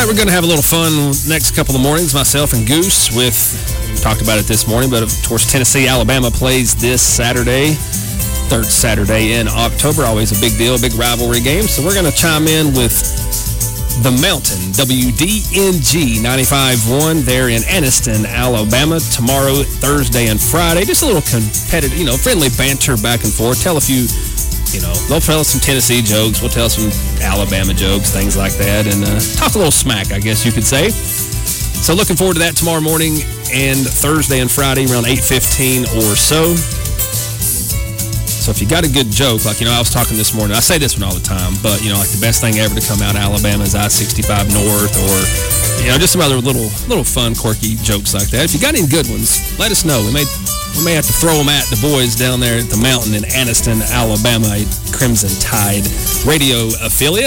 right, we're going to have a little fun next couple of mornings, myself and Goose, we talked about it this morning, but of course Tennessee, Alabama plays this Saturday, third Saturday in October, always a big deal, big rivalry game. So we're going to chime in with The Mountain, WDNG 95.1 there in Anniston, Alabama, tomorrow, Thursday, and Friday. Just a little competitive, friendly banter back and forth. Tell a few, they'll tell us some Tennessee jokes. We'll tell some Alabama jokes, things like that, and talk a little smack, I guess you could say. So looking forward to that tomorrow morning and Thursday and Friday around 8:15 or so. So if you got a good joke, like, I was talking this morning, I say this one all the time, but, like the best thing ever to come out of Alabama is I-65 North or, just some other little fun, quirky jokes like that. If you got any good ones, let us know. We may have to throw them at the boys down there at the Mountain in Anniston, Alabama, a Crimson Tide radio affiliate.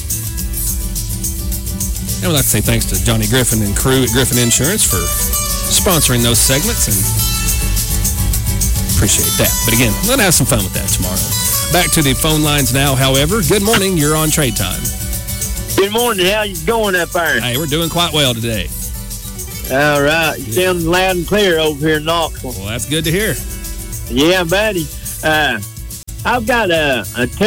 And we'd like to say thanks to Johnny Griffin and crew at Griffin Insurance for sponsoring those segments, and appreciate that. But again, we're going to have some fun with that tomorrow. Back to the phone lines now, however. Good morning. You're on Trade Time. Good morning. How you going up there? Hey, we're doing quite well today. All right. You sound loud and clear over here in Knoxville. Well, that's good to hear. Yeah, buddy. I've got a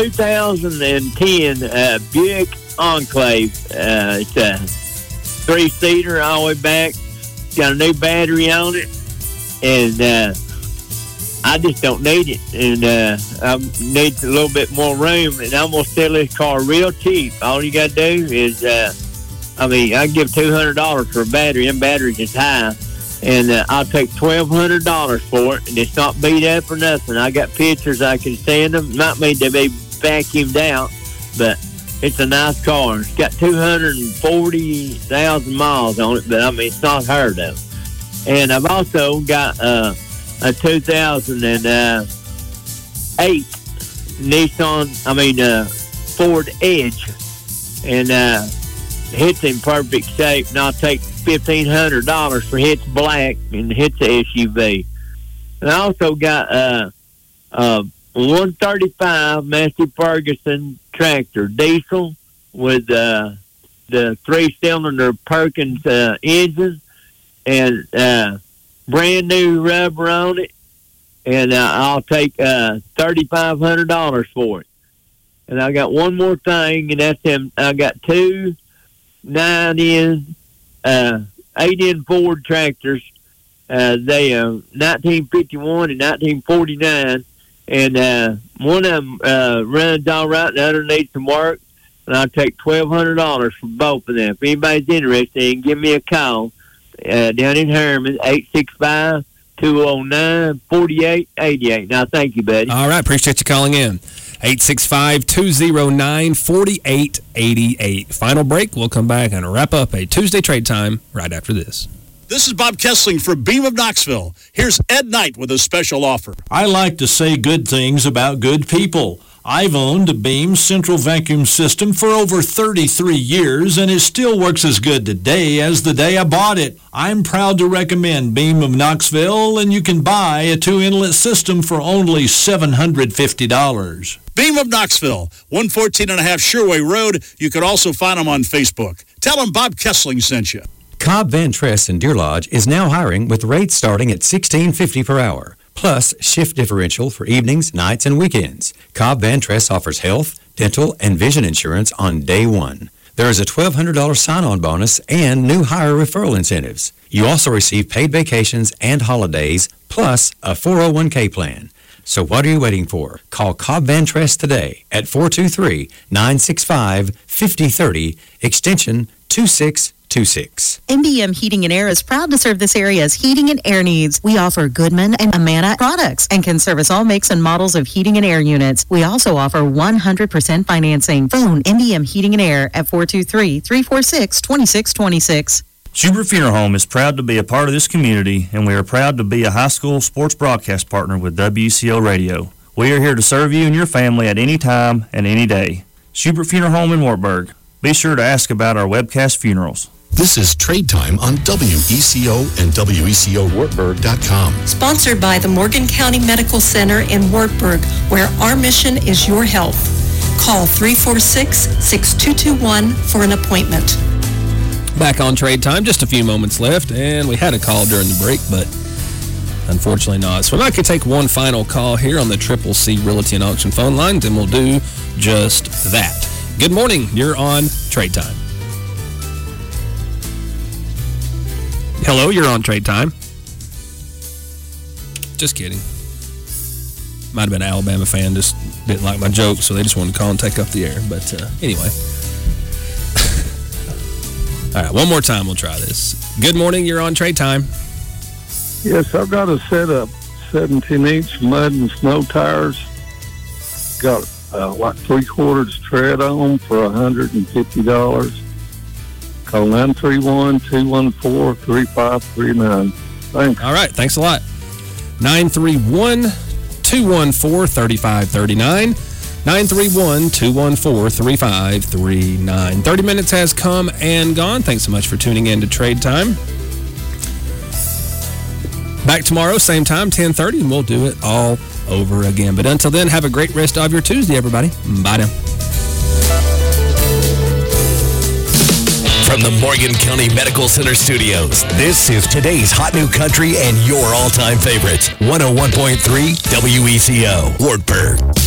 2010 Buick Enclave. It's a 3-seater all the way back. Got a new battery on it. And I just don't need it, and I need a little bit more room, and I'm going to sell this car real cheap. All you got to do is, I give $200 for a battery, and batteries is high, and I'll take $1,200 for it, and it's not beat up or nothing. I got pictures, I can send them. Not mean to be vacuumed out, but it's a nice car. It's got 240,000 miles on it, but it's not heard of. And I've also got a 2008 Ford Edge, and it's in perfect shape, and I'll take $1,500 for it's black and it's a SUV. And I also got a 135 Massey Ferguson tractor, diesel, with the 3-cylinder Perkins engine, and brand new rubber on it, and I'll take $3,500 for it. And I got one more thing, and that's them. I got two 8-in Ford tractors. They are 1951 and 1949, and one of them runs all right, the other needs some work. And I'll take $1,200 for both of them. If anybody's interested, give me a call. Down in Herman, 865-209-4888. Now, thank you, buddy. All right. Appreciate you calling in. 865-209-4888. Final break. We'll come back and wrap up a Tuesday Trade Time right after this. This is Bob Kessling for Beam of Knoxville. Here's Ed Knight with a special offer. I like to say good things about good people. I've owned a Beam central vacuum system for over 33 years, and it still works as good today as the day I bought it. I'm proud to recommend Beam of Knoxville, and you can buy a 2-inlet system for only $750. Beam of Knoxville, 114.5 Sherway Road. You can also find them on Facebook. Tell them Bob Kessling sent you. Cobb Van Tress in Deer Lodge is now hiring with rates starting at $16.50 per hour. Plus shift differential for evenings, nights, and weekends. Cobb Van Tress offers health, dental, and vision insurance on day one. There is a $1,200 sign-on bonus and new hire referral incentives. You also receive paid vacations and holidays, plus a 401k plan. So what are you waiting for? Call Cobb Van Tress today at 423-965-5030, extension 2626. MBM Heating and Air is proud to serve this area's heating and air needs. We offer Goodman and Amana products and can service all makes and models of heating and air units. We also offer 100% financing. Phone MBM Heating and Air at 423-346-2626. Schubert Funeral Home is proud to be a part of this community, and we are proud to be a high school sports broadcast partner with WCO Radio. We are here to serve you and your family at any time and any day. Schubert Funeral Home in Wartburg. Be sure to ask about our webcast funerals. This is Trade Time on WECO and WECOWartburg.com. Sponsored by the Morgan County Medical Center in Wartburg, where our mission is your health. Call 346-6221 for an appointment. Back on Trade Time, just a few moments left, and we had a call during the break, but unfortunately not. So we might could take one final call here on the Triple C Realty and Auction phone lines, and we'll do just that. Good morning. You're on Trade Time. Hello, you're on Trade Time. Just kidding. Might have been an Alabama fan, just didn't like my joke, so they just wanted to call and take up the air. But anyway. All right, one more time we'll try this. Good morning, you're on Trade Time. Yes, I've got a set of 17-inch mud and snow tires. Got like 3/4 tread on them for $150. Call 931-214-3539. Thanks. All right, thanks a lot. 931-214-3539. 931-214-3539. 30 minutes has come and gone. Thanks so much for tuning in to Trade Time. Back tomorrow, same time, 10:30, and we'll do it all over again. But until then, have a great rest of your Tuesday, everybody. Bye now. From the Morgan County Medical Center Studios, this is today's Hot New Country and your all-time favorites. 101.3 WECO, Wartburg.